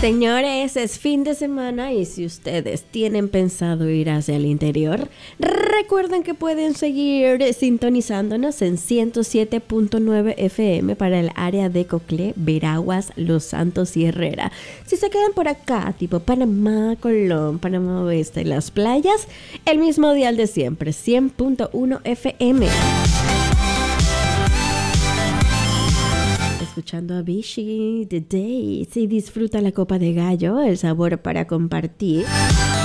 Señores, es fin de semana y si ustedes tienen pensado ir hacia el interior, recuerden que pueden seguir sintonizándonos en 107.9 FM para el área de Coclé, Veraguas, Los Santos y Herrera. Si se quedan por acá, tipo Panamá, Colón, Panamá Oeste, las playas, el mismo dial de siempre, 100.1 FM. Escuchando a Vichy, The Days, y disfruta la copa de gallo, el sabor para compartir.